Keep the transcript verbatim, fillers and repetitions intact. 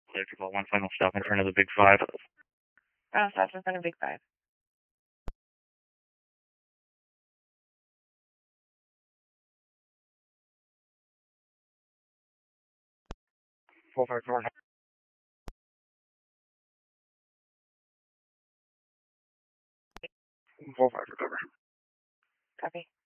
Clear to call one final stop in front of the Big Five. Final stop in front of Big Five. Four five four. Four five recover. Copy.